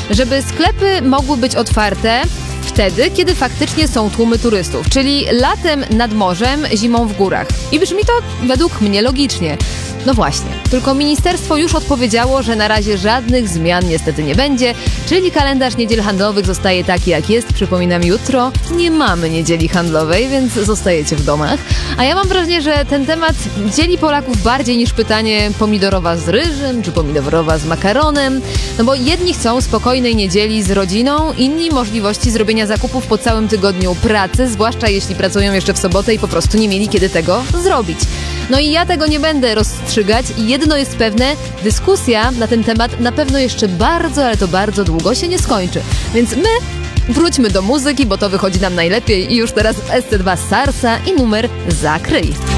żeby sklepy mogły być otwarte wtedy, kiedy faktycznie są tłumy turystów, czyli latem nad morzem, zimą w górach. I brzmi to według mnie logicznie. No właśnie, tylko ministerstwo już odpowiedziało, że na razie żadnych zmian niestety nie będzie, czyli kalendarz niedziel handlowych zostaje taki jak jest. Przypominam, jutro nie mamy niedzieli handlowej, więc zostajecie w domach. A ja mam wrażenie, że ten temat dzieli Polaków bardziej niż pytanie pomidorowa z ryżem, czy pomidorowa z makaronem. No bo jedni chcą spokojnej niedzieli z rodziną, inni możliwości zrobienia zakupów po całym tygodniu pracy, zwłaszcza jeśli pracują jeszcze w sobotę i po prostu nie mieli kiedy tego zrobić. No i ja tego nie będę rozstrzygać i jedno jest pewne, dyskusja na ten temat na pewno jeszcze bardzo, ale to bardzo długo się nie skończy. Więc my wróćmy do muzyki, bo to wychodzi nam najlepiej i już teraz SC2 Sarsa i numer Zakryj.